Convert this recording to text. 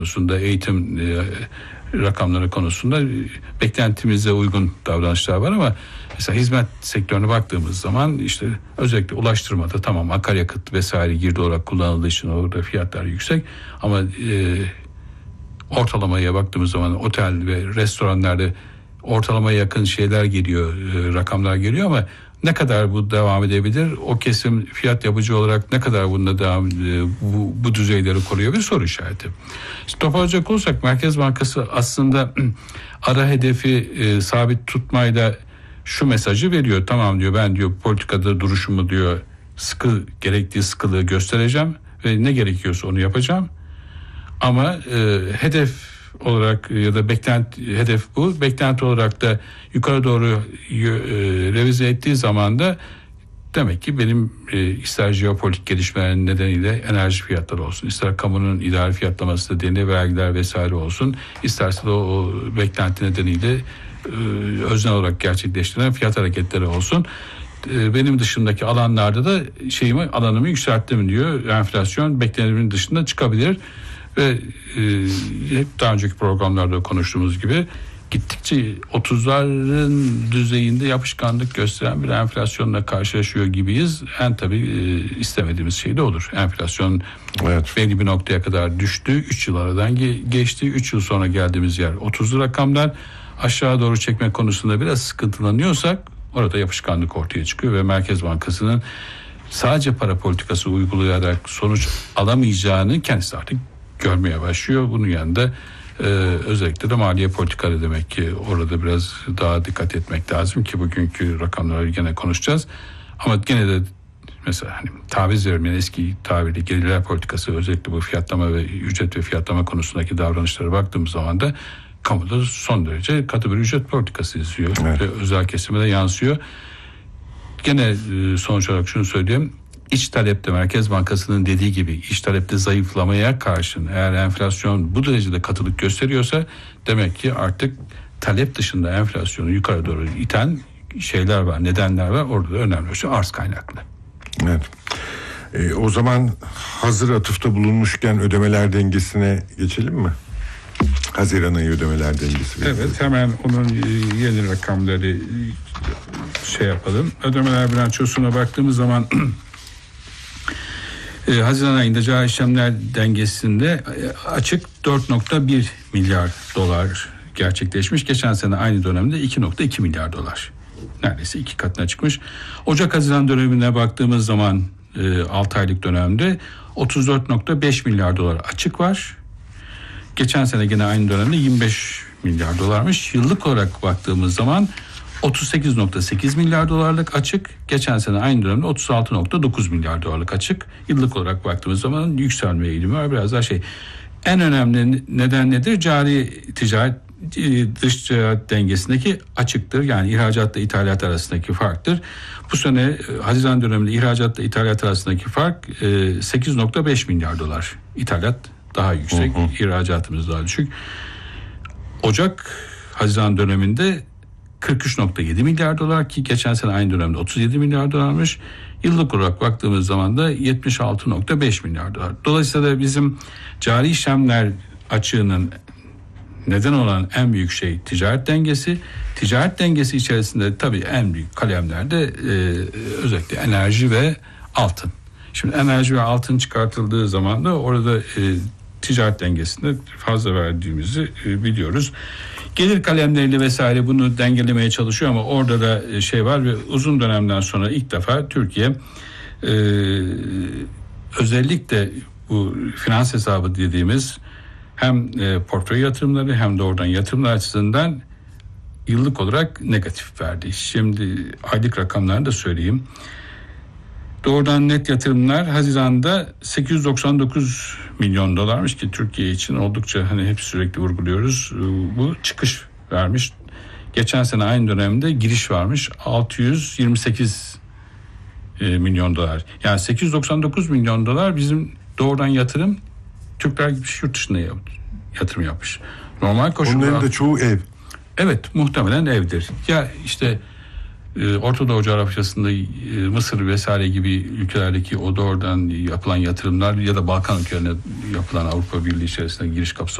konusunda, eğitim rakamları konusunda beklentimize uygun davranışlar var ama mesela hizmet sektörüne baktığımız zaman işte özellikle ulaştırmada tamam akaryakıt vesaire girdi olarak kullanıldığı için orada fiyatlar yüksek ama ortalamaya baktığımız zaman otel ve restoranlarda ortalamaya yakın şeyler geliyor, rakamlar geliyor ama ne kadar bu devam edebilir? O kesim fiyat yapıcı olarak ne kadar bununla bu düzeyleri koruyor bir soru işareti. İşte toparlayacak olursak Merkez Bankası aslında ara hedefi sabit tutmayla şu mesajı veriyor. Tamam diyor, ben diyor politikada duruşumu diyor gerektiği sıkılığı göstereceğim ve ne gerekiyorsa onu yapacağım. Ama hedef olarak ya da hedef bu. Beklenti olarak da yukarı doğru revize ettiği zaman da demek ki benim ister jeopolitik gelişmelerin nedeniyle enerji fiyatları olsun, ister kamunun idari fiyatlaması nedeniyle vergiler vesaire olsun, isterse de o beklenti nedeniyle öznel olarak gerçekleştirilen fiyat hareketleri olsun. Benim dışındaki alanlarda da alanımı yükselttim diyor. Enflasyon beklenenin dışında çıkabilir. Ve hep daha önceki programlarda konuştuğumuz gibi gittikçe 30'ların düzeyinde yapışkanlık gösteren bir enflasyonla karşılaşıyor gibiyiz. Tabii istemediğimiz şey de olur. Enflasyon belli bir noktaya kadar düştü. 3 yıl aradan geçti. 3 yıl sonra geldiğimiz yer 30'lu rakamlar. Aşağı doğru çekme konusunda biraz sıkıntılanıyorsak orada yapışkanlık ortaya çıkıyor ve Merkez Bankası'nın sadece para politikası uygulayarak sonuç alamayacağını kendisi artık görmeye başlıyor. Bunun yanında özellikle de maliye politikaları demek ki orada biraz daha dikkat etmek lazım ki bugünkü rakamları gene konuşacağız. Ama gene de mesela taviz vermeyen eski tabirle gelirler politikası özellikle bu fiyatlama ve ücret ve fiyatlama konusundaki davranışlara baktığımız zaman da kamuda son derece katı bir ücret politikası izliyor. Evet. Ve özel kesime de yansıyor. Gene sonuç olarak şunu söyleyeyim. İç talepte Merkez Bankası'nın dediği gibi iç talepte zayıflamaya karşın eğer enflasyon bu derecede katılık gösteriyorsa demek ki artık talep dışında enflasyonu yukarı doğru iten şeyler var, nedenler var. Orada da önemli şey arz kaynaklı. Evet. O zaman hazır atıfta bulunmuşken ödemeler dengesine geçelim mi? Haziran ayı ödemeler dengesi. Evet, hemen onun yeni rakamları yapalım. Ödemeler bilançosuna baktığımız zaman Haziran ayında cari işlemler dengesinde açık 4.1 milyar dolar gerçekleşmiş. Geçen sene aynı dönemde 2.2 milyar dolar. Neredeyse 2 katına çıkmış. Ocak-Haziran dönemine baktığımız zaman 6 aylık dönemde 34.5 milyar dolar açık var. Geçen sene gene aynı dönemde 25 milyar dolarmış. Yıllık olarak baktığımız zaman 38.8 milyar dolarlık açık. Geçen sene aynı dönemde 36.9 milyar dolarlık açık. Yıllık olarak baktığımız zaman yükselme eğilimi var. Biraz daha en önemli neden nedir? Cari ticaret dış ticaret dengesindeki açıktır. Yani ihracatla ithalat arasındaki farktır. Bu sene Haziran döneminde ihracatla ithalat arasındaki fark 8.5 milyar dolar. İthalat daha yüksek, ihracatımız daha düşük. Ocak-Haziran döneminde 43.7 milyar dolar ki geçen sene aynı dönemde 37 milyar dolarmış. Yıllık olarak baktığımız zaman da 76.5 milyar dolar. Dolayısıyla bizim cari işlemler açığının neden olan en büyük şey ticaret dengesi. Ticaret dengesi içerisinde tabii en büyük kalemlerde özellikle enerji ve altın. Şimdi enerji ve altın çıkartıldığı zaman da orada ticaret dengesinde fazla verdiğimizi biliyoruz. Gelir kalemleriyle vesaire bunu dengelemeye çalışıyor ama orada da var ve uzun dönemden sonra ilk defa Türkiye özellikle bu finans hesabı dediğimiz hem portföy yatırımları hem de oradan yatırımlar açısından yıllık olarak negatif verdi. Şimdi aylık rakamlarını da söyleyeyim. Doğrudan net yatırımlar Haziran'da 899 milyon dolarmış ki Türkiye için oldukça hep sürekli vurguluyoruz. Bu çıkış vermiş. Geçen sene aynı dönemde giriş varmış 628 milyon dolar. Yani 899 milyon dolar bizim doğrudan yatırım. Türkler gitmiş yurt dışına yatırım yapmış. Normal koşullar. Onların da çoğu ev. Evet, muhtemelen evdir. Ya Orta Doğu coğrafyasında Mısır vesaire gibi ülkelerdeki o doğrudan yapılan yatırımlar ya da Balkan ülkelerine yapılan Avrupa Birliği içerisinde giriş kapısı